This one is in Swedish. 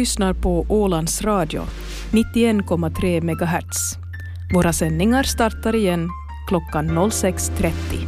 lyssnar på Ålands Radio, 91,3 MHz. Våra sändningar startar igen klockan 06.30.